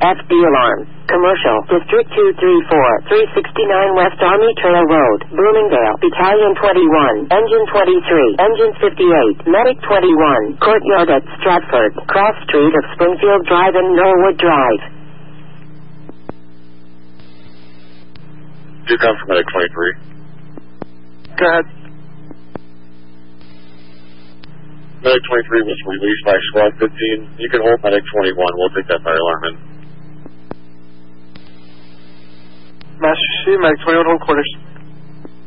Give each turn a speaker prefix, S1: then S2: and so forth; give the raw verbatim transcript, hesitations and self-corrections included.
S1: F D alarm. Commercial. District two three four, three sixty-nine West Army Trail Road, Bloomingdale. Battalion twenty-one. Engine twenty-three. Engine fifty-eight. Medic twenty-one. Courtyard at Stratford. Cross Street of Springfield Drive and Norwood Drive.
S2: Do come from Medic twenty-three.
S3: Go ahead.
S2: Medic twenty-three was released by Squad fifteen. You can hold Medic twenty-one. We'll take that fire alarm in.
S3: Master C, Medic twenty-one, hold quarters.